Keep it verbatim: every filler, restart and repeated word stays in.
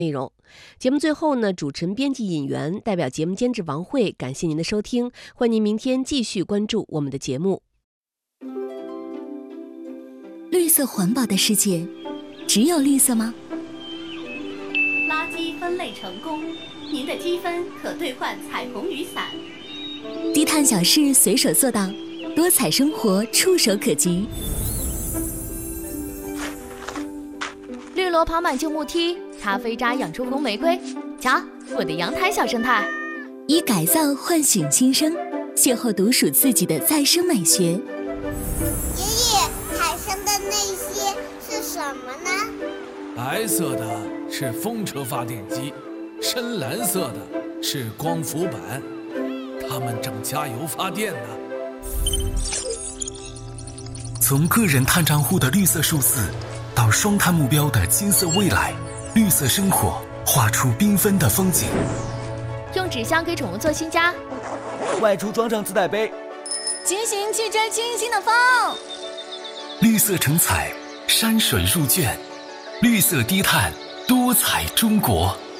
内容。节目最后呢，主持人、编辑尹媛代表节目监制王慧，感谢您的收听，欢迎您明天继续关注我们的节目。 绿色环保的世界，只有绿色吗？ 垃圾分类成功，您的积分可兑换彩虹雨伞。 低碳小事随手做到，多彩生活触手可及。 绿萝跑满旧木梯，咖啡渣养出红玫瑰。瞧，我的阳台小生态。 以改造唤醒新生，邂逅独属自己的再生美学。爷爷，海上的那些是什么呢？ 白色的是风车发电机，深蓝色的是光伏板，它们正加油发电呢。 从个人碳账户的绿色数字，到双碳目标的金色未来，绿色生活画出缤纷的风景。 用纸箱给宠物做新家， 外出装上自带杯， 骑行去追清新的风。 绿色成彩，山水入卷，绿色低碳，多彩中国。